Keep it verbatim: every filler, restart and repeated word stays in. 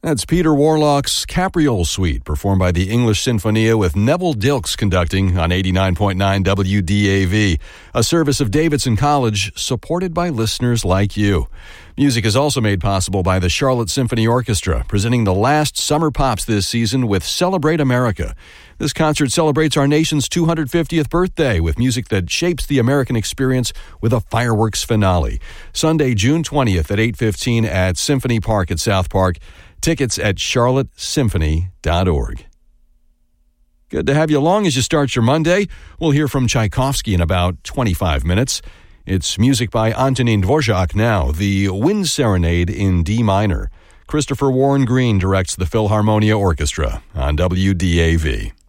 That's Peter Warlock's Capriole Suite, performed by the English Sinfonia with Neville Dilks conducting on eighty-nine point nine W D A V, a service of Davidson College supported by listeners like you. Music is also made possible by the Charlotte Symphony Orchestra, presenting the last Summer Pops this season with Celebrate America. This concert celebrates our nation's two hundred fiftieth birthday with music that shapes the American experience with a fireworks finale. Sunday, June twentieth at eight fifteen at Symphony Park at South Park. Tickets at charlotte symphony dot org. Good to have you along as you start your Monday. We'll hear from Tchaikovsky in about twenty-five minutes. It's music by Antonin Dvorak now, the Wind Serenade in D minor. Christopher Warren Green directs the Philharmonia Orchestra on W D A V.